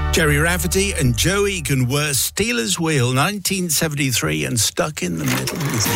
Jerry Rafferty and Joe Egan were Stealers Wheel, 1973, and Stuck in the Middle.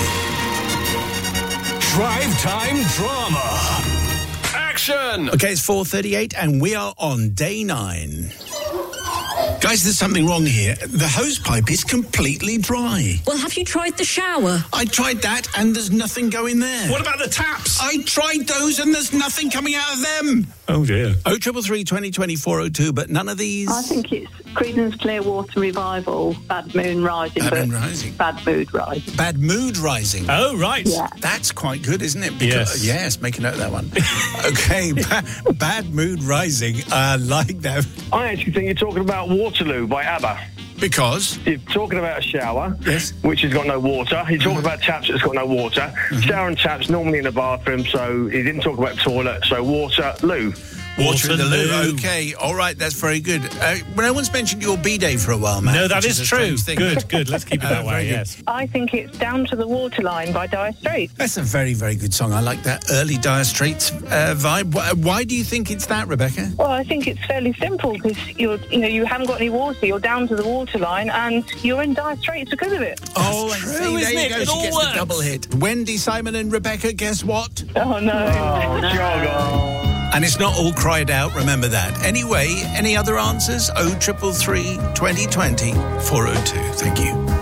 Drive Time Drama. Action! Okay, it's 4:38 and we are on day 9. Guys, there's something wrong here. The hose pipe is completely dry. Well, have you tried the shower? I tried that and there's nothing going there. What about the taps? I tried those and there's nothing coming out of them. Oh, dear. 0333 2020 402, but none of these. I think it's Creedence Clearwater Revival, Bad Moon Rising. Bad Moon Rising. Bad Mood Rising. Bad Mood Rising. Oh, right. Yeah. That's quite good, isn't it? Yes, make a note of that one. Okay, Bad Mood Rising. I like that. I actually think you're talking about Waterloo by ABBA. Because? You're talking about a shower, yes, which has got no water. You're talking about taps that's got no water. Shower and taps normally in the bathroom, so he didn't talk about toilet, so Waterloo. Water in the loo. Okay, all right, that's very good. No one's mentioned your B-Day for a while, Matt. No, that is true. Thing. Good. Let's keep it that way, yes. I think it's Down to the Waterline by Dire Straits. That's a very, very good song. I like that early Dire Straits vibe. Why do you think it's that, Rebecca? Well, I think it's fairly simple because you haven't got any water, you're down to the waterline, and you're in Dire Straits because of it. Oh, That's I true, see. isn't There you it? go. It She all gets works. the double hit. Wendy, Simon, and Rebecca. Guess what? Oh no! Jogger. And it's not all cried out. Remember that. Anyway, any other answers? 0333 2020 402. Thank you.